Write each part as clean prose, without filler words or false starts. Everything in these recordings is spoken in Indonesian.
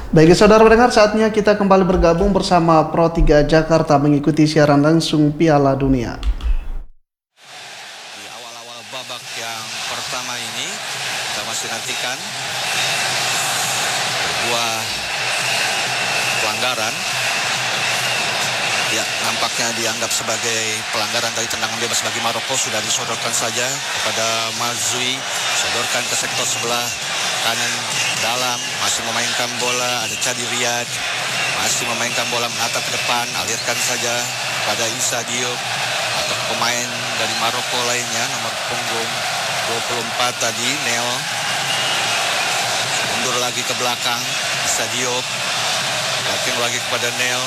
Baik, saudara pendengar, saatnya kita kembali bergabung bersama Pro 3 Jakarta mengikuti siaran langsung Piala Dunia. Di awal-awal babak yang pertama ini, kita masih nantikan sebuah pelanggaran. Ya, nampaknya dianggap sebagai pelanggaran dari tendangan bebas bagi Maroko. Sudah disodorkan saja kepada Mazrui, sodorkan ke sektor sebelah kanan dalam, masih memainkan bola. Ada Chadi Riyad, masih memainkan bola, menatap ke depan, alirkan saja pada Issa Diop atau pemain dari Maroko lainnya, nomor punggung 24 tadi, Neo. Mundur lagi ke belakang, Issa Diop, yakin lagi kepada Neo.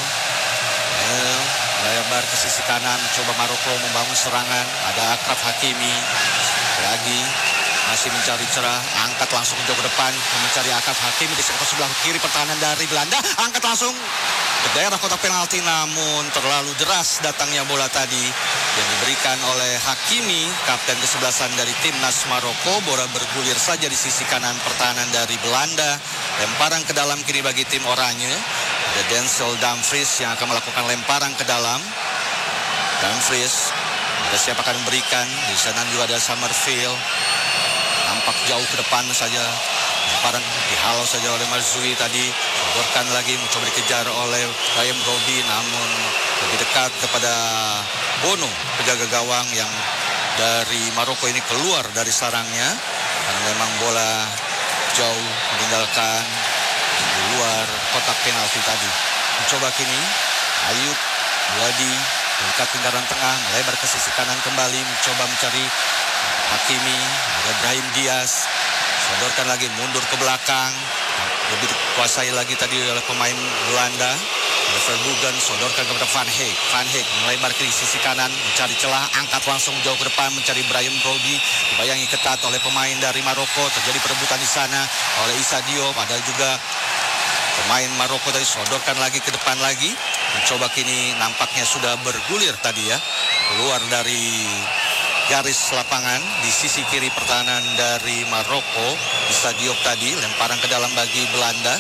Lebar ke sisi kanan, coba Maroko membangun serangan. Ada Akraf Hakimi lagi, masih mencari cerah, angkat langsung jauh ke depan, mencari Akraf Hakimi di sektor sebelah kiri pertahanan dari Belanda, angkat langsung ke daerah kotak penalti, namun terlalu deras datangnya bola tadi yang diberikan oleh Hakimi, kapten kesebelasan dari timnas Maroko. Bola bergulir saja di sisi kanan pertahanan dari Belanda. Lemparan ke dalam kiri bagi tim oranye. Ada Denzel Dumfries yang akan melakukan lemparan ke dalam. Dumfries, ada siapa akan memberikan? Di sana juga ada Summerfield. Nampak jauh ke depan saja. Lemparan dihalau saja oleh Mazrui tadi. Sodorkan lagi, mencoba dikejar oleh Brahim Robi, namun lebih dekat kepada Bono, penjaga gawang yang dari Maroko ini keluar dari sarangnya. Karena memang bola jauh meninggalkan di luar kotak penalti tadi. Mencoba kini Ayub Wadi dekat lingkaran tengah, melebar ke sisi kanan kembali, mencoba mencari Hakimi. Ada Brahim Diaz, sodorkan lagi, mundur ke belakang, lebih dikuasai lagi tadi oleh pemain Belanda. Ada Verboegen, sodorkan kepada Van Heek. Van Heek melebar ke sisi kanan, mencari celah, angkat langsung jauh ke depan, mencari Brahim Robi. Dibayangi ketat oleh pemain dari Maroko. Terjadi perebutan di sana oleh Issa Diop. Ada juga pemain Maroko tadi, sodorkan lagi ke depan lagi. Mencoba kini nampaknya sudah bergulir tadi ya, keluar dari garis lapangan di sisi kiri pertahanan dari Maroko. Issa Diop tadi, lemparan ke dalam bagi Belanda.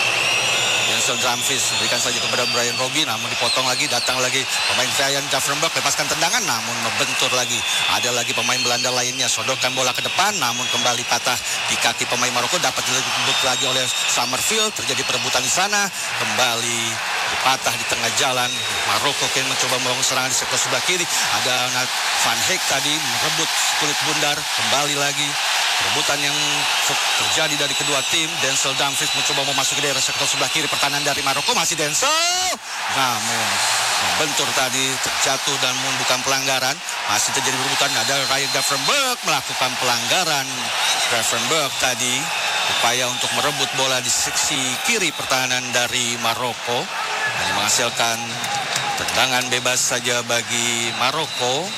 Denzel Dumfries berikan saja kepada Brahim Robi, namun dipotong lagi. Datang lagi pemain Ryan Gravenberch, lepaskan tendangan, namun membentur lagi. Ada lagi pemain Belanda lainnya, sodorkan bola ke depan, namun kembali patah di kaki pemain Maroko. Dapat dilebut lagi oleh Summerfield. Terjadi perebutan di sana, kembali dipatah di tengah jalan. Maroko kini mencoba membangun serangan di sektor sebelah kiri. Ada Van Heek tadi merebut kulit bundar, kembali lagi. Rebutan yang terjadi dari kedua tim. Denzel Dumfries mencoba memasuki daerah sektor sebelah kiri pertahanan dari Maroko. Masih Denzel, namun membentur tadi, terjatuh dan bukan pelanggaran. Masih terjadi rebutan. Ada Ryan Gravenberch melakukan pelanggaran. Gravenberch tadi upaya untuk merebut bola di sisi kiri pertahanan dari Maroko, dan menghasilkan tendangan bebas saja bagi Maroko.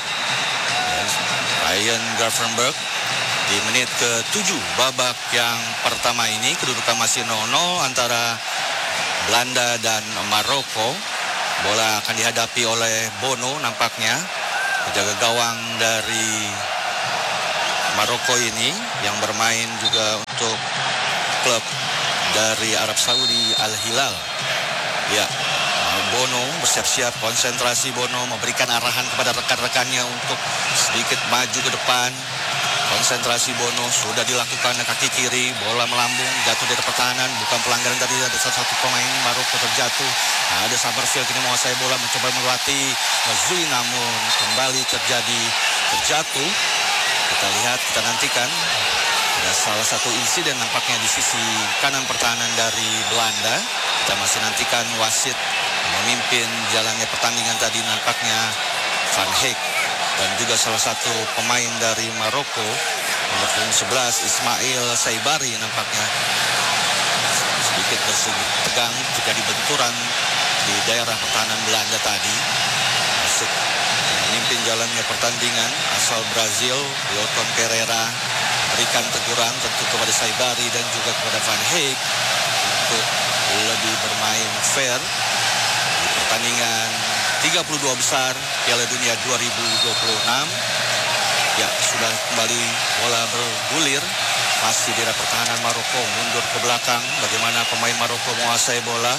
Ryan Gravenberch di menit ke-7 babak yang pertama ini. Kedudukan masih 0-0 antara Belanda dan Maroko. Bola akan dihadapi oleh Bono nampaknya, penjaga gawang dari Maroko ini yang bermain juga untuk klub dari Arab Saudi, Al Hilal. Ya, Bono bersiap-siap, konsentrasi Bono, memberikan arahan kepada rekan-rekannya untuk sedikit maju ke depan. Konsentrasi Bono sudah dilakukan ke kaki kiri, bola melambung, jatuh dari pertahanan, bukan pelanggaran tadi. Ada satu pemain Maroko terjatuh. Nah, ada Summerfield ini menguasai bola, mencoba melatih Mazrui, namun kembali terjatuh. Kita lihat, kita nantikan. Ada salah satu insiden nampaknya di sisi kanan pertahanan dari Belanda. Kita masih nantikan wasit memimpin jalannya pertandingan tadi, nampaknya Van Heek. Dan juga salah satu pemain dari Maroko, nomor 11 Ismail Saibari, nampaknya sedikit tegang, terjadi benturan di daerah pertahanan Belanda tadi. Masuk memimpin jalannya pertandingan asal Brazil, Wilton Pereira, berikan teguran tentu kepada Saibari dan juga kepada Van Heek untuk lebih bermain fair di pertandingan 32 besar Piala Dunia 2026. Ya, sudah kembali bola bergulir Masih di pertahanan Maroko mundur ke belakang. Bagaimana pemain Maroko menguasai bola.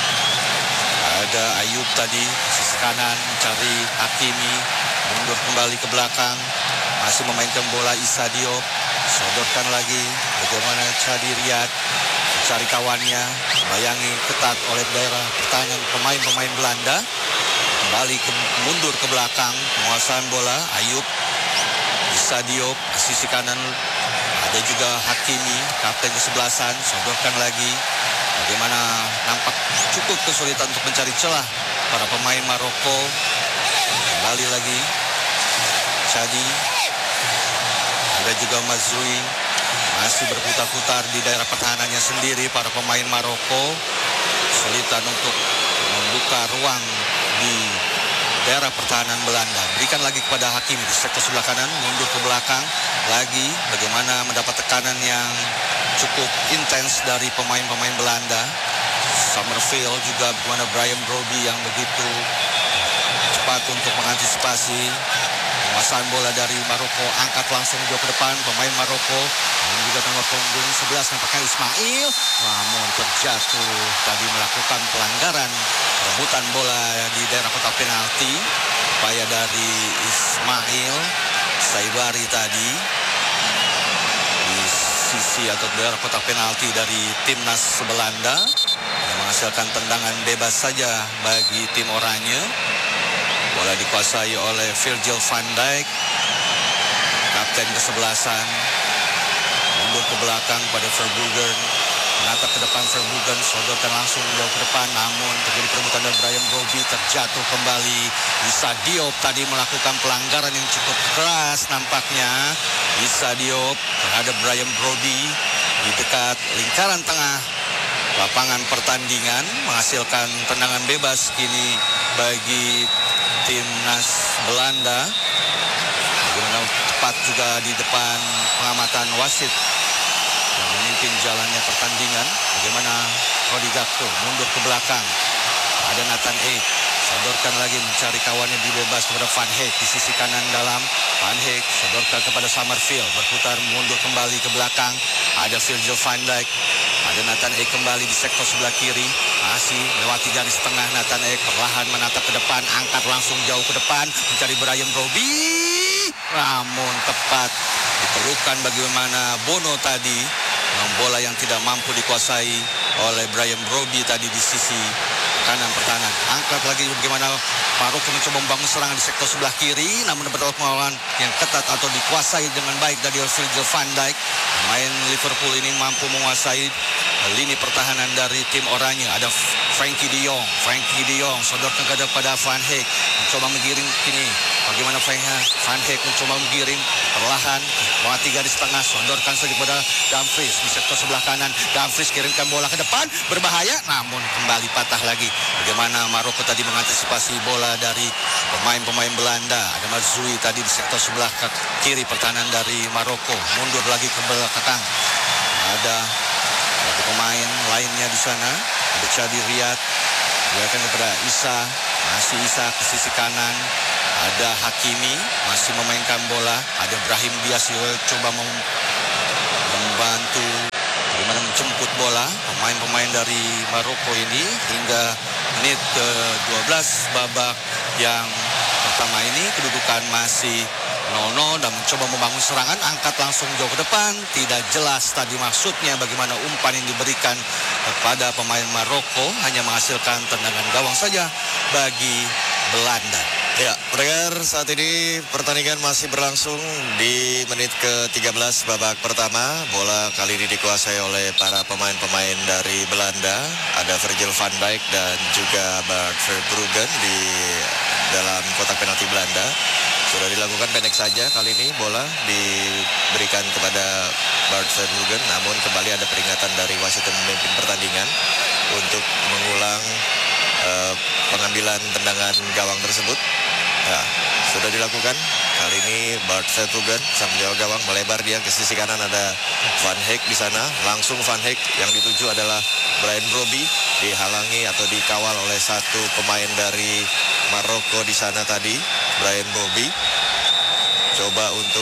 Ada Ayub tadi sisi kanan mencari Hakimi, mundur kembali ke belakang. Masih memainkan bola Issa Diop. Sodorkan lagi. Bagaimana Chadi Riyad mencari kawannya. Bayangi ketat oleh daerah pertahanan pemain-pemain Belanda. Kembali mundur ke belakang. Penguasaan bola Ayub, Issa Diop sisi kanan. Ada juga Hakimi, kapten kesebelasan. Sodorkan lagi. Bagaimana nampak cukup kesulitan untuk mencari celah para pemain Maroko. Kembali lagi Chadi. Ada juga Mazrui. Masih berputar-putar di daerah pertahanannya sendiri para pemain Maroko. Kesulitan untuk membuka ruang di daerah pertahanan Belanda. Berikan lagi kepada Hakimi di sektor sebelah kanan, mundur ke belakang lagi. Bagaimana mendapat tekanan yang cukup intens dari pemain-pemain Belanda. Summerfield juga, bagaimana Brian Brobby yang begitu cepat untuk mengantisipasi. Penguasaan bola dari Maroko, angkat langsung jauh ke depan pemain Maroko. Dan juga nomor punggung 11 nampaknya Ismail, namun terjatuh tadi melakukan pelanggaran rebutan bola di daerah kotak penalti. Upaya dari Ismail Saibari tadi di sisi atau daerah kotak penalti dari timnas Belanda yang menghasilkan tendangan bebas saja bagi tim oranye. Bola dikuasai oleh Virgil van Dijk, kapten kesebelasan. Mundur ke belakang pada Verbruggen, menatap ke depan Verbruggen, sodorkan langsung jauh ke depan, namun terjadi perebutan dan Brian Brobby terjatuh kembali. Issa Diop tadi melakukan pelanggaran yang cukup keras nampaknya. Issa Diop terhadap Brian Brobby di dekat lingkaran tengah lapangan pertandingan, menghasilkan tendangan bebas kini bagi timnas Belanda. Bagaimana tepat juga di depan pengamatan wasit yang memimpin jalannya pertandingan. Bagaimana Rodi Gakpo mundur ke belakang. Ada Nathan Ake, sodorkan lagi mencari kawannya di bebas kepada Van Heek di sisi kanan dalam. Van Heek sodorkan kepada Summerfield, berputar mundur kembali ke belakang. Ada Virgil van Dijk. Ada Nathan Ake kembali di sektor sebelah kiri. Masih melewati garis tengah. Nathan Ake perlahan menatap ke depan. Angkat langsung jauh ke depan. Mencari Brian Brobby. Namun tepat diperlukan bagaimana Bono tadi. Dengan bola yang tidak mampu dikuasai oleh Brian Brobby tadi di sisi kanan pertahanan. Angkat lagi bagaimana Maroko mencoba membangun serangan di sektor sebelah kiri. Namun dapat pengawalan yang ketat atau dikuasai dengan baik dari Virgil van Dijk. Pemain Liverpool ini mampu menguasai lini pertahanan dari tim oranye. Ada Frankie de Jong. Frankie de Jong sodorkan kepada Van Heek. Mencoba menggiring kini. Bagaimana Van Heek mencoba menggiring perlahan. Melewati garis tengah. Sodorkan saja kepada Dumfries di sektor sebelah kanan. Dumfries kirimkan bola ke depan. Berbahaya. Namun kembali patah lagi. Bagaimana Maroko tadi mengantisipasi bola dari pemain-pemain Belanda. Ada Mazrui tadi di sektor sebelah kiri pertahanan dari Maroko. Mundur lagi ke belakang. Ada pemain lainnya di sana. Ada Chadi Riyad. Berikan kepada Issa. Masih Issa ke sisi kanan. Ada Hakimi. Masih memainkan bola. Ada Brahim Diaz coba membantu bagaimana menjemput bola pemain-pemain dari Maroko ini hingga menit ke-12 babak yang pertama ini. Kedudukan masih 0-0 dan mencoba membangun serangan, angkat langsung jauh ke depan. Tidak jelas tadi maksudnya bagaimana umpan yang diberikan kepada pemain Maroko, hanya menghasilkan tendangan gawang saja bagi Belanda. Ya, pendengar, saat ini pertandingan masih berlangsung di menit ke-13 babak pertama. Bola kali ini dikuasai oleh para pemain-pemain dari Belanda. Ada Virgil van Dijk dan juga Bart Verbruggen di dalam kotak penalti Belanda. Sudah dilakukan pendek saja kali ini, bola diberikan kepada Bart Verbruggen. Namun kembali ada peringatan dari wasit yang memimpin pertandingan untuk mengulang pengambilan tendangan gawang tersebut. Ya, sudah dilakukan. Kali ini Bart Verbruggen sang penjaga gawang melebar dia ke sisi kanan, ada Van Heek di sana. Langsung Van Heek yang dituju adalah Brian Brobby, dihalangi atau dikawal oleh satu pemain dari Maroko di sana tadi. Brian Brobby coba untuk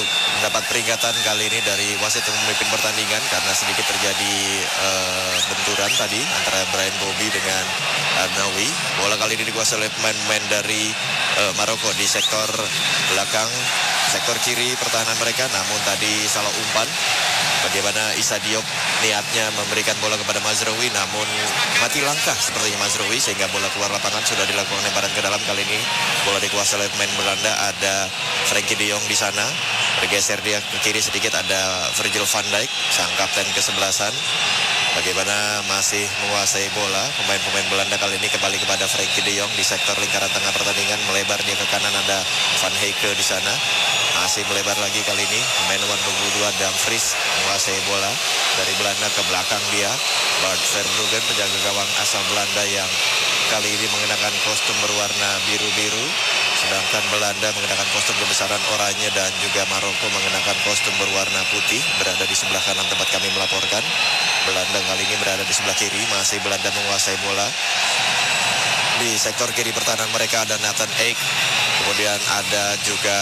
mendapat peringatan kali ini dari wasit yang memimpin pertandingan karena sedikit terjadi benturan tadi antara Brian Bobby dengan Arnawi. Bola kali ini dikuasai oleh pemain-pemain dari Maroko di sektor belakang, sektor kiri pertahanan mereka, namun tadi salah umpan. Bagaimana Issa Diop niatnya memberikan bola kepada Mazraoui, namun mati langkah sepertinya Mazraoui sehingga bola keluar lapangan. Sudah dilakukan lemparan ke dalam. Kali ini bola dikuasai oleh pemain Belanda, ada Frenkie de Jong di sana. Bergeser dia ke kiri sedikit, ada Virgil van Dijk, sang kapten kesebelasan. Bagaimana masih menguasai bola pemain-pemain Belanda kali ini, kembali kepada Frenkie de Jong di sektor lingkaran tengah pertandingan, melebar dia ke kanan, ada Van Heike di sana. Masih melebar lagi kali ini pemain nomor 22 Dumfries menguasai bola dari Belanda ke belakang dia. Bart Verbruggen, penjaga gawang asal Belanda yang kali ini mengenakan kostum berwarna biru-biru, sedangkan Belanda mengenakan kostum kebesaran oranye dan juga Maroko mengenakan kostum berwarna putih, berada di sebelah kanan tempat kami melaporkan. Belanda kali ini berada di sebelah kiri, masih Belanda menguasai bola. Di sektor kiri pertahanan mereka ada Nathan Ake, kemudian ada juga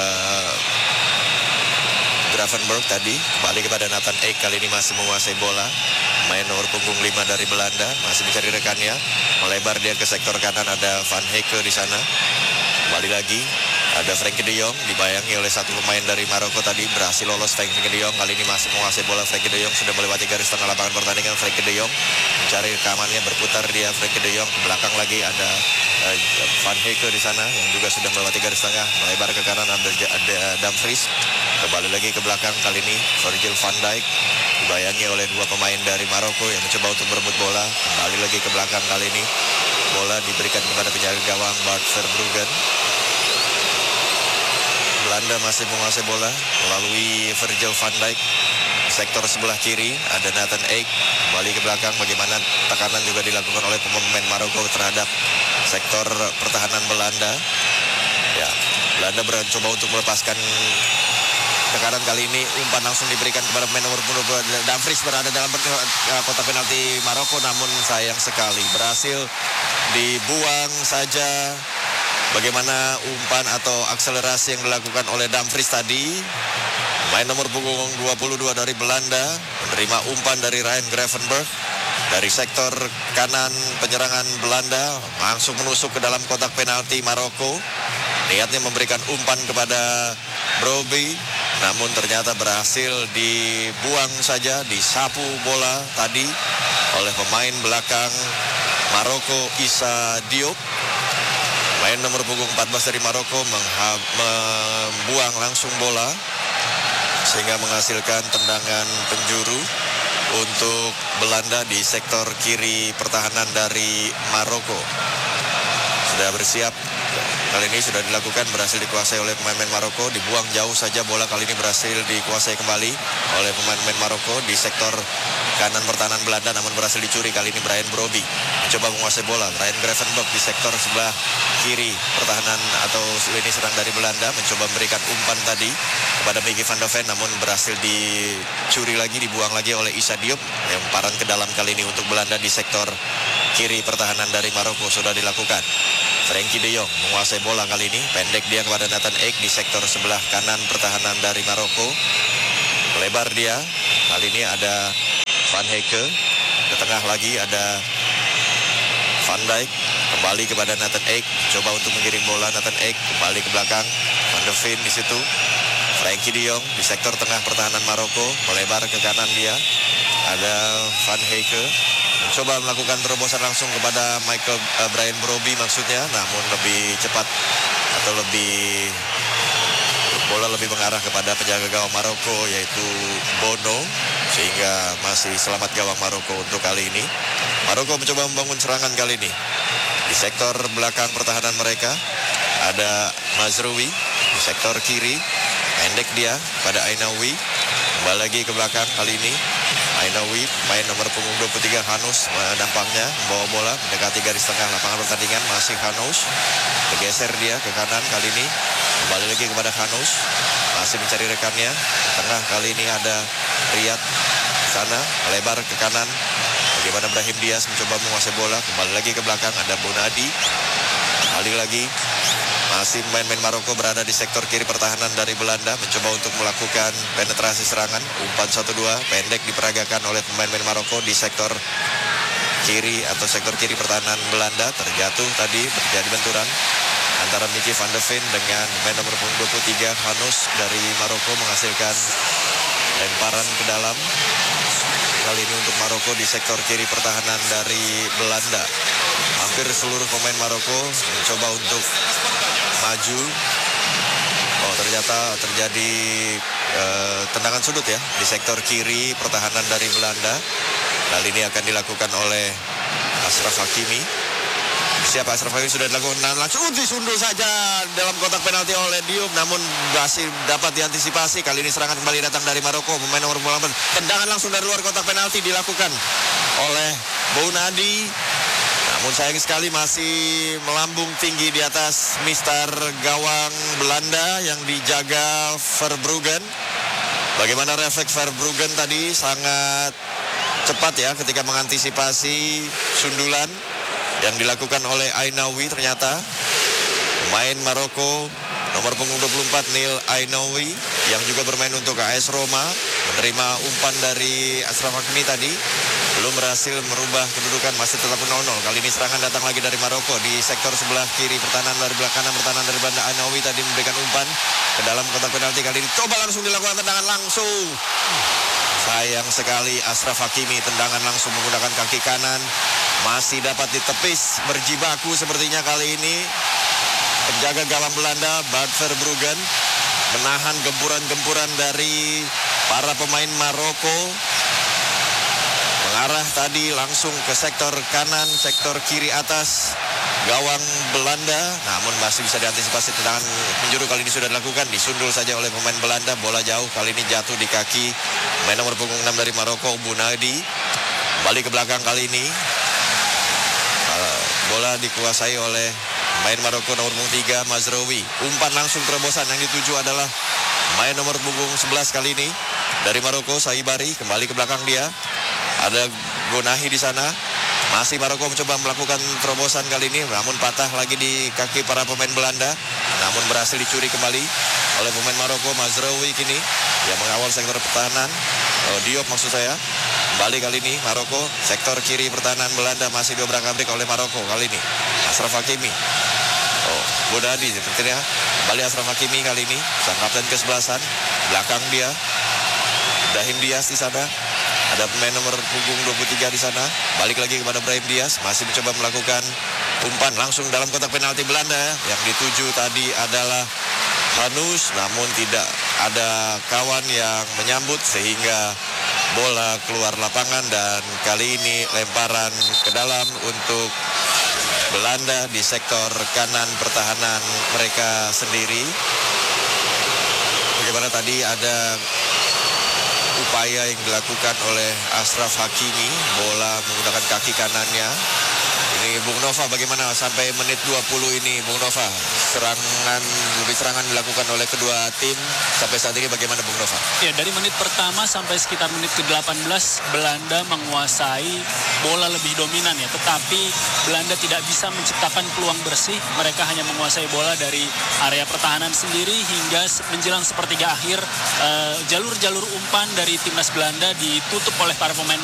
Gravenberch tadi, kembali kepada Nathan Ake, kali ini masih menguasai bola. Main nomor punggung 5 dari Belanda, masih mencari rekannya, melebar dia ke sektor kanan, ada Van Heike di sana. Kembali lagi, ada Frenkie de Jong, dibayangi oleh satu pemain dari Maroko tadi, berhasil lolos Frenkie de Jong, kali ini masih menguasai bola. Frenkie de Jong sudah melewati garis tengah lapangan pertandingan. Frenkie de Jong mencari rekamannya, berputar dia Frenkie de Jong, ke belakang lagi ada Van Heike di sana yang juga sudah melewati garis tengah, melebar ke kanan, ada Dumfries, kembali lagi ke belakang, kali ini Virgil van Dijk dibayangi oleh dua pemain dari Maroko yang mencoba untuk merebut bola. Kembali lagi ke belakang, kali ini bola diberikan kepada penjaga gawang Bart Verbruggen. Belanda masih menguasai bola melalui Virgil van Dijk. Sektor sebelah kiri ada Nathan Ake, kembali ke belakang. Bagaimana tekanan juga dilakukan oleh pemain Maroko terhadap sektor pertahanan Belanda. Ya, Belanda mencoba untuk melepaskan tekanan, kali ini umpan langsung diberikan kepada pemain nomor 22 Dumfries, berada dalam kotak penalti Maroko, namun sayang sekali berhasil dibuang saja. Bagaimana umpan atau akselerasi yang dilakukan oleh Dumfries tadi. Pemain nomor punggung 22 dari Belanda menerima umpan dari Ryan Gravenberch dari sektor kanan penyerangan Belanda, langsung menusuk ke dalam kotak penalti Maroko. Niatnya memberikan umpan kepada Brobbey, namun ternyata berhasil dibuang saja, disapu bola tadi oleh pemain belakang Maroko, Issa Diop. Pemain nomor punggung 14 dari Maroko membuang langsung bola sehingga menghasilkan tendangan penjuru untuk Belanda di sektor kiri pertahanan dari Maroko. Sudah bersiap. Kali ini sudah dilakukan, berhasil dikuasai oleh pemain-pemain Maroko. Dibuang jauh saja bola, kali ini berhasil dikuasai kembali oleh pemain-pemain Maroko di sektor kanan pertahanan Belanda, namun berhasil dicuri. Kali ini Brian Brobbey mencoba menguasai bola. Brian Gravenberch di sektor sebelah kiri pertahanan atau lini serang dari Belanda mencoba memberikan umpan tadi kepada Mickey van de Ven, namun berhasil dicuri lagi, dibuang lagi oleh Issa Diop. Lemparan ke dalam kali ini untuk Belanda di sektor kiri pertahanan dari Maroko sudah dilakukan. Frenkie de Jong menguasai bola kali ini, pendek dia kepada Nathan Ake di sektor sebelah kanan pertahanan dari Maroko. Melebar dia, kali ini ada Van Heike, ke tengah lagi ada Van Dijk, kembali kepada Nathan Ake, coba untuk mengirim bola. Nathan Ake kembali ke belakang, Van de Ven di situ. Frankie de Jong di sektor tengah pertahanan Maroko, melebar ke kanan dia. Ada Van Heike, mencoba melakukan terobosan langsung kepada Brian Brobbey maksudnya, namun lebih cepat atau bola lebih mengarah kepada penjaga gawang Maroko yaitu Bono, sehingga masih selamat gawang Maroko untuk kali ini. Maroko mencoba membangun serangan kali ini. Di sektor belakang pertahanan mereka ada Mazraoui, di sektor kiri pendek dia pada Ainaoui, kembali lagi ke belakang kali ini. Ainaoui, main nomor punggung 23 Hanus, nampaknya membawa bola mendekati garis tengah lapangan pertandingan. Masih Hanus, bergeser dia ke kanan kali ini, kembali lagi kepada Hanus, masih mencari rekannya. Di tengah kali ini ada Riyad sana, melebar ke kanan. Bagaimana Brahim Diaz mencoba menguasai bola, kembali lagi ke belakang ada Bonadi, kembali lagi Masih pemain-pemain Maroko berada di sektor kiri pertahanan dari Belanda, mencoba untuk melakukan penetrasi serangan. Umpan 1-2 pendek diperagakan oleh pemain-pemain Maroko di sektor kiri atau sektor kiri pertahanan Belanda. Terjatuh tadi, terjadi benturan antara Mickey van de Ven dengan pemain nomor 23 Hanus dari Maroko, menghasilkan lemparan ke dalam. Kali ini untuk Maroko di sektor kiri pertahanan dari Belanda. Hampir seluruh pemain Maroko mencoba untuk maju. Oh, ternyata terjadi tendangan sudut ya di sektor kiri pertahanan dari Belanda. Kali ini akan dilakukan oleh Achraf Hakimi. Siapa Achraf Hakimi sudah dilakukan langsung disundul saja dalam kotak penalti oleh Diop, namun masih dapat diantisipasi. Kali ini serangan kembali datang dari Maroko, pemain nomor 8. Tendangan langsung dari luar kotak penalti dilakukan oleh Bounadi. Namun sayang sekali masih melambung tinggi di atas mister gawang Belanda yang dijaga Verbruggen. Bagaimana refleks Verbruggen tadi, sangat cepat ya ketika mengantisipasi sundulan yang dilakukan oleh Ainaoui. Ternyata pemain Maroko nomor punggung 24 Neil Ainaoui yang juga bermain untuk AS Roma menerima umpan dari Achraf Hakimi tadi, belum berhasil merubah kedudukan, masih tetap 0-0. Kali ini serangan datang lagi dari Maroko di sektor sebelah kiri pertahanan dari belakang kanan pertahanan dari Belanda. Ainaoui tadi memberikan umpan ke dalam kotak penalti. Kali ini coba langsung dilakukan tendangan langsung. Sayang sekali Achraf Hakimi, tendangan langsung menggunakan kaki kanan. Masih dapat ditepis, berjibaku sepertinya kali ini penjaga gawang Belanda Bart Verbruggen menahan gempuran-gempuran dari para pemain Maroko. Mengarah tadi langsung ke sektor kanan, sektor kiri atas gawang Belanda, namun masih bisa diantisipasi. Tendangan penjuru kali ini sudah dilakukan, disundul saja oleh pemain Belanda. Bola jauh, kali ini jatuh di kaki pemain nomor punggung 6 dari Maroko, Bounadi. Balik ke belakang kali ini. Bola dikuasai oleh pemain Maroko nomor punggung 3 Mazraoui. Umpan langsung terobosan, yang dituju adalah pemain nomor punggung 11 kali ini dari Maroko, Saibari. Kembali ke belakang dia. Ada Gonahi di sana. Masih Maroko mencoba melakukan terobosan kali ini, namun patah lagi di kaki para pemain Belanda. Namun berhasil dicuri kembali oleh pemain Maroko, Mazraoui kini yang mengawal sektor pertahanan. Diop maksud saya. Kembali kali ini Maroko, sektor kiri pertahanan Belanda masih diobrak-abrik oleh Maroko kali ini. Achraf Hakimi. Bounadi sepertinya. Kembali Achraf Hakimi kali ini, sang kapten kesebelasan. Belakang dia Brahim Diaz di sana. Ada pemain nomor punggung 23 di sana. Balik lagi kepada Brahim Diaz, masih mencoba melakukan umpan langsung dalam kotak penalti Belanda. Yang dituju tadi adalah Hanus, namun tidak ada kawan yang menyambut sehingga bola keluar lapangan, dan kali ini lemparan ke dalam untuk Belanda di sektor kanan pertahanan mereka sendiri. Bagaimana tadi ada upaya yang dilakukan oleh Achraf Hakimi, bola menggunakan kaki kanannya. Ini Bung Nova, bagaimana sampai menit 20 ini Bung Nova? Serangan dilakukan oleh kedua tim. Sampai saat ini bagaimana Bung Nova? Ya, dari menit pertama sampai sekitar menit ke-18 Belanda menguasai bola lebih dominan ya. Tetapi Belanda tidak bisa menciptakan peluang bersih. Mereka hanya menguasai bola dari area pertahanan sendiri hingga menjelang sepertiga akhir. Jalur-jalur umpan dari timnas Belanda ditutup oleh para pemain